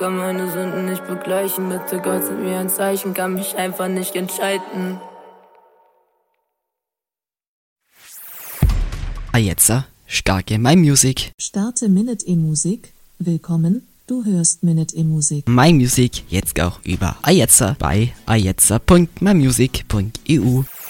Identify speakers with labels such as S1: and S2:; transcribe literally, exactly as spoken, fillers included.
S1: Kann meine Sünden nicht begleichen, bitte Gott, send mir ein Zeichen, kann mich einfach nicht entscheiden.
S2: Ah, jetzt, starke My Music.
S3: Starte Minute E-Musik. Willkommen, du hörst Minute E-Musik.
S2: My Music jetzt auch über Ajetza bei ajetza punkt mymusic punkt e u.